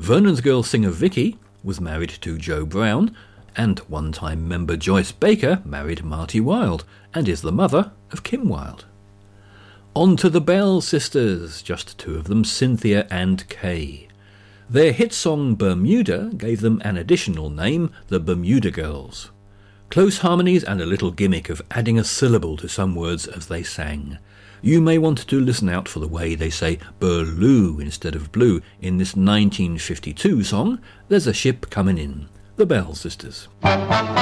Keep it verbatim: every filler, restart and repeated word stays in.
Vernon's Girl singer Vicky was married to Joe Brown, and one-time member Joyce Baker married Marty Wilde and is the mother of Kim Wilde. On to the Bell Sisters, just two of them, Cynthia and Kay. Their hit song Bermuda gave them an additional name, the Bermuda Girls. Close harmonies and a little gimmick of adding a syllable to some words as they sang. You may want to listen out for the way they say Burloo instead of blue in this nineteen fifty-two song, There's a Ship Comin' In, the Bell Sisters.